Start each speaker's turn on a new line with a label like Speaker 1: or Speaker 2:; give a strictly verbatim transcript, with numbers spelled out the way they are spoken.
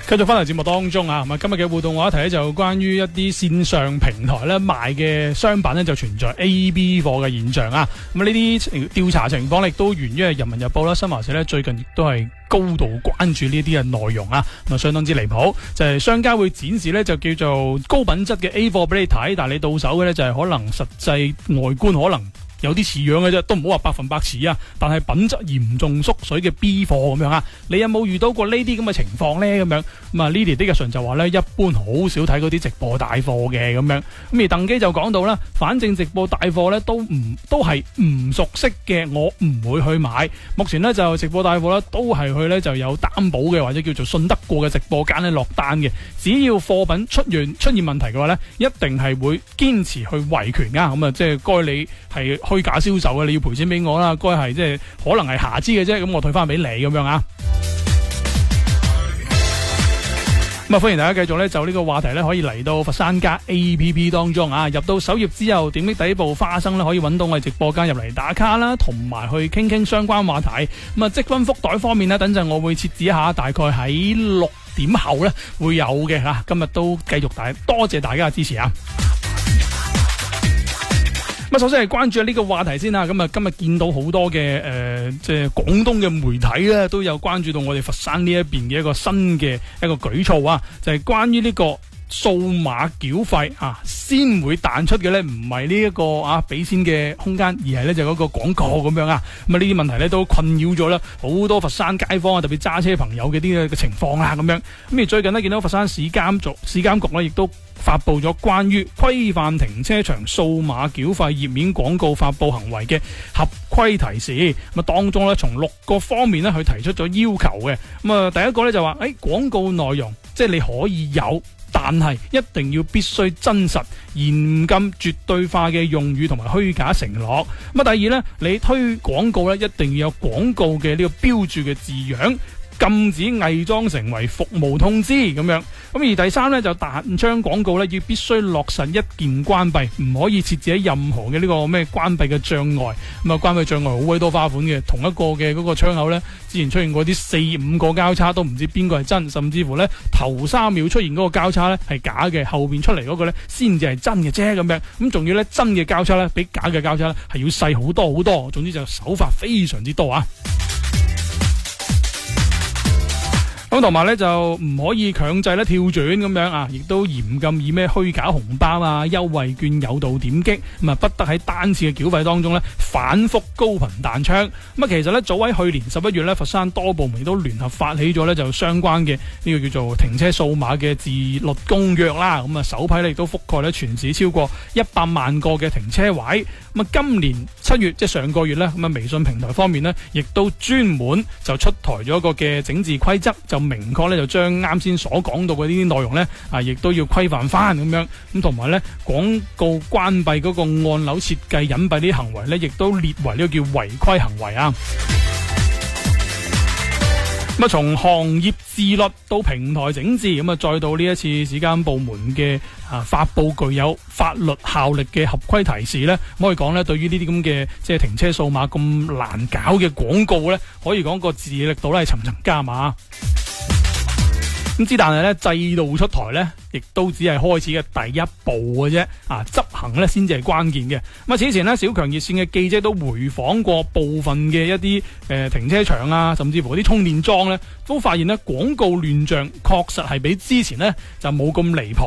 Speaker 1: 繼續翻嚟節目當中啊，咁啊今日嘅互動話題咧就關於一啲線上平台咧賣嘅商品咧就存在 A B 貨嘅現象啊。咁呢啲調查情況亦都源於係人民日報啦、新華社咧最近亦都係高度關注呢啲嘅內容啊，咁啊相當之離譜。就係、是、商家會展示咧就叫做高品質嘅 A 貨俾你睇，但係你到手嘅咧就係可能實際外觀可能有啲似樣嘅啫，都唔好話百分百似啊，但係品質嚴重縮水嘅 B 貨咁樣啊。你有冇遇到過呢啲咁嘅情況呢？咁樣咁啊 Lily 的日常就話呢，一般好少睇嗰啲直播帶貨嘅咁樣。咁而鄧基就講到啦，反正直播帶貨呢都唔都係唔熟悉嘅，我唔會去買。目前呢，就直播帶貨呢都係去呢就有擔保嘅或者叫做信得過嘅直播間呢落單嘅。只要貨品出現出現問題嘅話呢，一定係會堅持去維權啊。咁啊即係該你係虛假銷售嘅，你要賠錢俾我啦。該係即係可能係瑕疵嘅啫，咁我退翻俾你咁樣啊。咁啊，歡迎大家繼續咧就呢個話題咧，可以嚟到佛山家 A P P 當中啊。入到首頁之後，點擊第一部花生咧，可以揾到我哋直播間入嚟打卡啦，同埋去傾傾相關話題。咁啊，積分福袋方面呢，等陣我會設置一下，大概喺六點後咧會有嘅吓。今日都繼續大多謝大家嘅支持啊！咁首先係關注呢個話題先啦。咁啊，今日見到好多嘅誒，即係廣東嘅媒體咧，都有關注到我哋佛山呢一邊嘅一個新嘅一個舉措啊，就係、是、關於呢個數碼繳費啊，先會彈出嘅咧，唔係呢一個啊俾錢嘅空間，而係咧就嗰個廣告咁樣啊。咁啊，呢啲問題咧都困擾咗啦好多佛山街坊啊，特別揸車朋友嘅啲嘅情況啊咁樣。咁而最近呢，見到佛山市監局市監局咧，亦都發布咗關於規範停車場數碼繳費頁面廣告發布行為嘅合規提示。咁啊，當中咧從六個方面咧去提出咗要求嘅。咁啊，第一個咧就話，誒廣告內容即係你可以有，但係一定要必須真實、嚴禁絕對化嘅用語同埋虛假承諾。咁啊，第二咧，你推廣告咧一定要有廣告嘅呢個標注嘅字樣，禁止偽裝成為服務通知咁樣。咁而第三呢，就彈窗廣告呢，要必須落實一鍵關閉，唔可以設置喺任何嘅呢個咩關閉嘅障礙。咁啊，關閉障礙好鬼多花款嘅，同一個嘅嗰個窗口呢，之前出現過啲四五個交叉，都唔知邊個係真，甚至乎呢頭三秒出現嗰個交叉呢係假嘅，後邊出嚟嗰個呢先至係真嘅啫咁樣。咁仲要呢真嘅交叉呢，比假嘅交叉呢係要細好多好多。總之就手法非常之多啊！咁同埋咧就唔可以強制咧跳轉咁樣啊，亦都嚴禁以咩虛假紅包啊、優惠券誘導點擊，咁啊不得喺單次嘅繳費當中咧反覆高頻彈窗。咁啊其實咧早喺去年十一月咧，佛山多部門都聯合發起咗咧就相關嘅呢個叫做停車數碼嘅自律公約啦。咁啊首批咧亦都覆蓋咧全市超過一百萬個嘅停車位。咁啊今年七月即係上個月咧，咁啊微信平台方面咧亦都專門就出台咗一個嘅整治規則，就明確咧就將啱先所講到嘅呢啲內容咧啊，亦都要規範翻咁樣。咁同埋咧廣告關閉嗰個按鈕設計隱蔽呢啲行為咧，亦都列為呢個叫違規行為啊。咁啊，從行業自律到平台整治，咁啊，再到呢一次市監部門嘅啊發布具有法律效力嘅合規提示咧，可以講咧，對於呢啲咁嘅即係停車數碼咁難搞嘅廣告咧，可以講個治理力度咧係層層加碼。咁之但係咧制度出台咧，亦都只係開始嘅第一步嘅啫，啊執行咧先至係關鍵嘅。咁啊，此前咧小強熱線嘅記者都回訪過部分嘅一啲誒、呃、停車場啊，甚至乎啲充電樁咧，都發現咧廣告亂象確實係比之前咧就冇咁離譜。